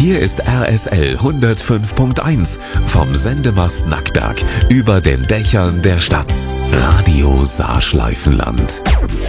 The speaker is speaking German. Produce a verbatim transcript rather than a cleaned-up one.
Hier ist R S L hundertfünf Punkt eins vom Sendemast Nackberg über den Dächern der Stadt. Radio Saarschleifenland.